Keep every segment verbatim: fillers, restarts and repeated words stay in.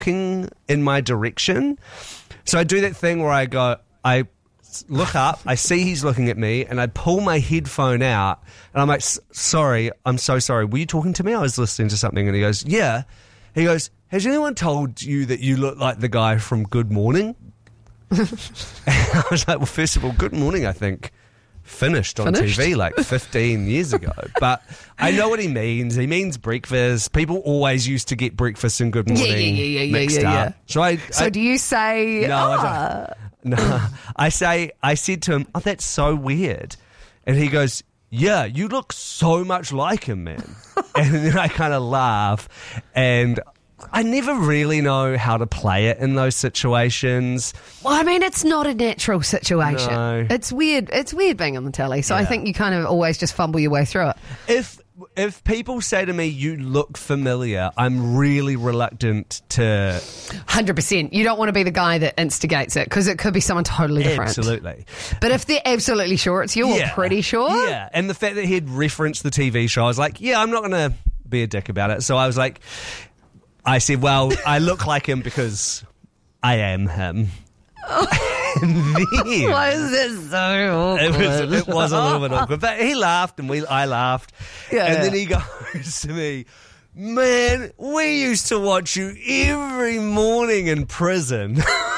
looking in my direction. So I do that thing where I go, I look up, I see he's looking at me, and I pull my headphone out, and I'm like, sorry, I'm so sorry. Were you talking to me? I was listening to something. And he goes, yeah. He goes, has anyone told you that you look like the guy from Good Morning? And I was like, well, first of all, Good Morning, I think, finished on Finished? T V like fifteen years ago. But I know what he means. He means breakfast. People always used to get breakfast and Good Morning Yeah, yeah, yeah, yeah, mixed yeah, up. yeah. So I, So I do you say, No, ah, I don't. No, I say, I said to him, oh, that's so weird. And he goes, yeah, you look so much like him, man. And then I kind of laugh. And I never really know how to play it in those situations. well, I mean, it's not a natural situation. No. It's weird. It's weird being on the telly. So I Yeah. think you kind of always just fumble your way through it. If if people say to me, you look familiar, I'm really reluctant to... one hundred percent. You don't want to be the guy that instigates it because it could be someone totally different. Absolutely. But if they're absolutely sure it's you, or Yeah. pretty sure. Yeah, and the fact that he'd referenced the T V show, I was like, yeah, I'm not going to be a dick about it. So I was like, I said, well, I look like him because I am him. And then... Why is this so awkward? It was, it was a little bit awkward, but he laughed and we, I laughed. Yeah, and yeah. then he goes to me, man, we used to watch you every morning in prison.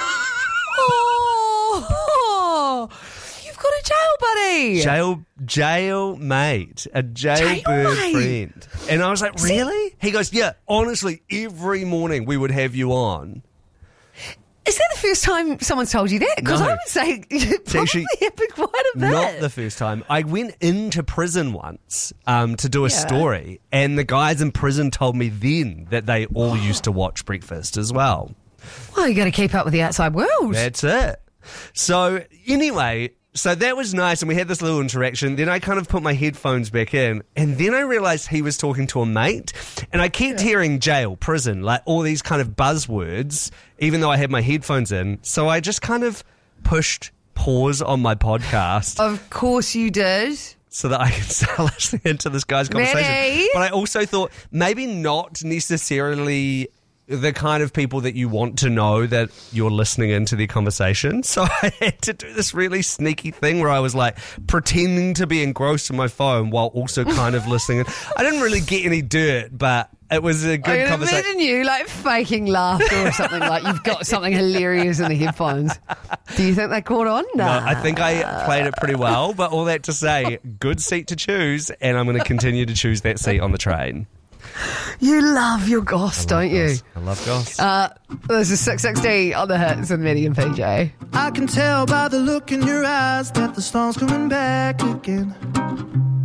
Oh, you've got a jail buddy. jail, jail mate, a jailbird Jailmate. friend. And I was like, really? He goes, yeah, honestly, every morning we would have you on. Is that the first time someone's told you that? Because No. I would say it probably actually happened quite a bit. Not the first time. I went into prison once um, to do a Yeah. story, and the guys in prison told me then that they all used to watch Breakfast as well. Well, you got to keep up with the outside world. That's it. So anyway, so that was nice, and we had this little interaction. Then I kind of put my headphones back in, and then I realised he was talking to a mate, and I kept hearing jail, prison, like all these kind of buzzwords, even though I had my headphones in. So I just kind of pushed pause on my podcast Of course you did. so that I could start listening into this guy's conversation. Ready? But I also thought maybe not necessarily the kind of people that you want to know that you're listening into their conversation. So I had to do this really sneaky thing where I was like pretending to be engrossed in my phone while also kind of listening. In. I didn't really get any dirt, but it was a I good can conversation. imagine you like faking laughter or something like you've got something hilarious in the headphones. Do you think they caught on? No. No, I think I played it pretty well, but all that to say, good seat to choose, and I'm going to continue to choose that seat on the train. You love your goss, don't you? I love goss. Uh, this is six sixty on the hits with Maddie and P J. I can tell by the look in your eyes that the storm's coming back again.